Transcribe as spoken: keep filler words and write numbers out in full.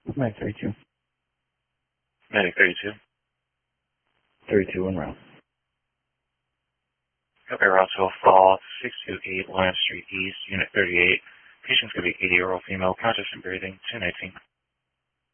Medic thirty-two. Medic thirty-two. thirty-two en route. Okay, Roswell Fall, six two eight Lyon Street East, Unit thirty-eight. Patient's going to be eighty-year-old female, conscious and breathing, two nineteen.